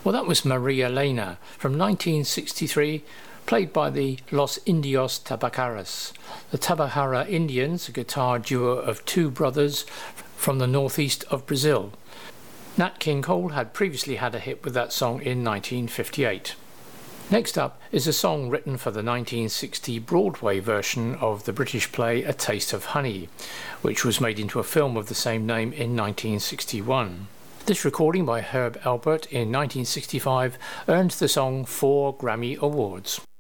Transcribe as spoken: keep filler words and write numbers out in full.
Well, that was Maria Elena from nineteen sixty-three, played by the Los Indios Tabacaras. The Tabajara Indians, a guitar duo of two brothers from the northeast of Brazil. Nat King Cole had previously had a hit with that song in nineteen fifty-eight. Next up is a song written for the nineteen sixty Broadway version of the British play A Taste of Honey, which was made into a film of the same name in nineteen sixty-one. This recording by Herb Alpert in nineteen sixty-five earned the song four Grammy Awards.